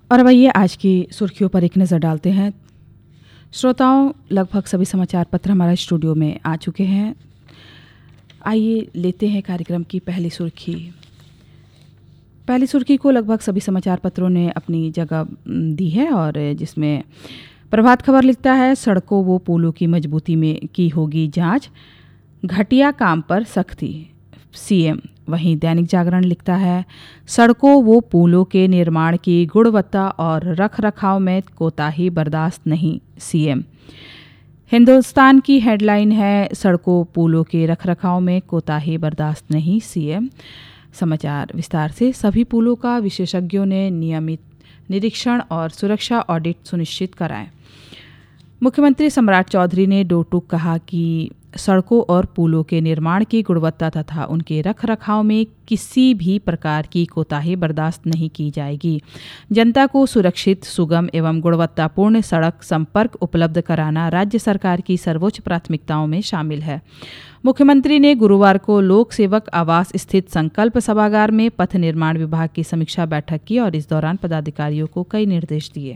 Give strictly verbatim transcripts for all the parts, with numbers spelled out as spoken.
और अब आइए आज की सुर्खियों पर एक नज़र डालते हैं। श्रोताओं, लगभग सभी समाचार पत्र हमारे स्टूडियो में आ चुके हैं। आइए लेते हैं कार्यक्रम की पहली सुर्खी। पहली सुर्खी को लगभग सभी समाचार पत्रों ने अपनी जगह दी है और जिसमें प्रभात खबर लिखता है, सड़कों व पुलों की मजबूती में की होगी जांच, घटिया काम पर सख्ती सीएम। वहीं दैनिक जागरण लिखता है, सड़कों व पुलों के निर्माण की गुणवत्ता और रख रखाव में कोताही बर्दाश्त नहीं सीएम। हिंदुस्तान की हेडलाइन है, सड़कों पुलों के रख रखाव में कोताही बर्दाश्त नहीं सीएम। समाचार विस्तार से। सभी पुलों का विशेषज्ञों ने नियमित निरीक्षण और सुरक्षा ऑडिट सुनिश्चित कराएं। मुख्यमंत्री सम्राट चौधरी ने दो टूक कहा कि सड़कों और पुलों के निर्माण की गुणवत्ता तथा उनके रख रखाव में किसी भी प्रकार की कोताही बर्दाश्त नहीं की जाएगी। जनता को सुरक्षित, सुगम एवं गुणवत्तापूर्ण सड़क संपर्क उपलब्ध कराना राज्य सरकार की सर्वोच्च प्राथमिकताओं में शामिल है। मुख्यमंत्री ने गुरुवार को लोक सेवक आवास स्थित संकल्प सभागार में पथ निर्माण विभाग की समीक्षा बैठक की और इस दौरान पदाधिकारियों को कई निर्देश दिए।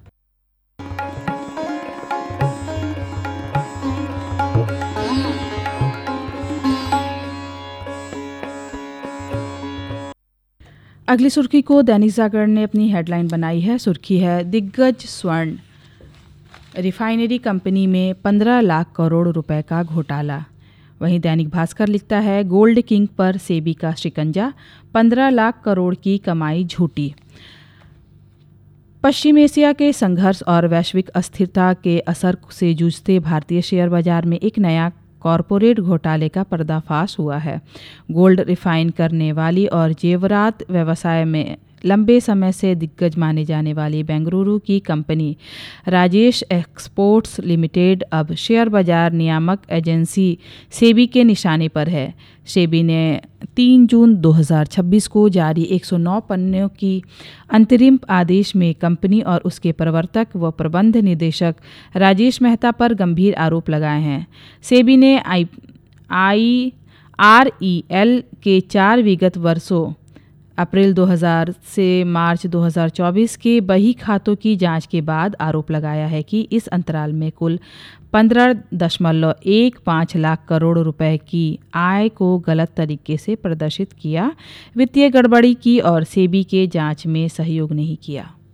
अगली सुर्खी को दैनिक जागरण ने अपनी हेडलाइन बनाई है। सुर्खी है, दिग्गज स्वर्ण रिफाइनरी कंपनी में पंद्रह लाख करोड़ रुपए का घोटाला। वहीं दैनिक भास्कर लिखता है, गोल्ड किंग पर सेबी का शिकंजा, पंद्रह लाख करोड़ की कमाई झूठी। पश्चिम एशिया के संघर्ष और वैश्विक अस्थिरता के असर से जूझते भारतीय शेयर बाजार में एक नया कॉरपोरेट घोटाले का पर्दाफाश हुआ है। गोल्ड रिफाइन करने वाली और जेवरात व्यवसाय में लंबे समय से दिग्गज माने जाने वाली बेंगलुरु की कंपनी राजेश एक्सपोर्ट्स लिमिटेड अब शेयर बाजार नियामक एजेंसी सेबी के निशाने पर है। सेबी ने तीन जून दो हज़ार छब्बीस को जारी एक सौ नौ पन्नों की अंतरिम आदेश में कंपनी और उसके प्रवर्तक व प्रबंध निदेशक राजेश मेहता पर गंभीर आरोप लगाए हैं। सेबी ने आई आई आर ई एल के चार विगत वर्षों अप्रैल दो हज़ार से मार्च दो हज़ार चौबीस के बही खातों की जांच के बाद आरोप लगाया है कि इस अंतराल में कुल पंद्रह दशमलव एक पाँच लाख करोड़ रुपए की आय को गलत तरीके से प्रदर्शित किया, वित्तीय गड़बड़ी की और सेबी के जांच में सहयोग नहीं किया।